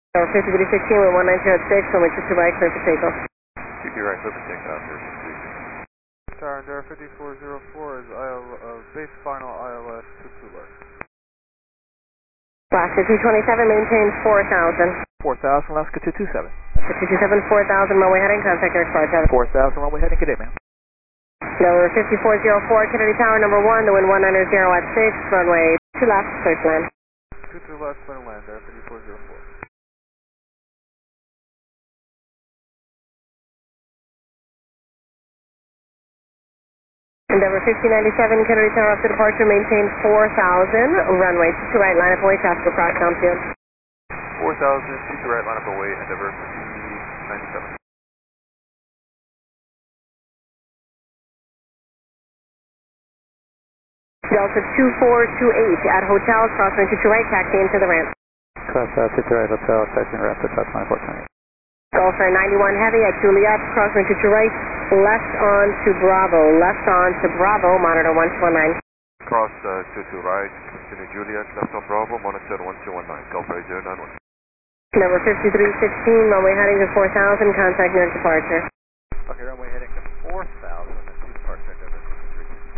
Over 5316 with 190 at 6, runway 22 right, clear for takeoff. 22 right, clear for takeoff, 063. Star Endura 5404 is base final ILS 22 left. Alaska 227, maintain 4,000. 4,000, Alaska 227. Alaska 227, 4,000, runway heading, contact your expire 7. 4,000, runway heading, good day, ma'am. Number 5404, Kennedy Tower, number 1, the wind 190 at 6, runway 2 left, clear to land. 22 left, clear to land, Endura 5404. Endeavor 1597, Kennedy Tower after departure, maintain 4,000, runway 22 right, line up away, traffic across downfield. 4,000, 22 right, line up away, Endeavor 1597. Delta 2428 at hotel, crossing 22 right, taxi into the ramp. Cross 22 right, hotel, taxi and ramp, that's 9420. Gulfer 91 heavy at Juliet, crossing 22 right, left on to Bravo, monitor 1219. Cross 22 right, continue Juliet, left on Bravo, monitor 1219, Gulf Radio 91. Number 5316, runway heading to 4,000, contact near departure. Okay, runway heading to 4,000.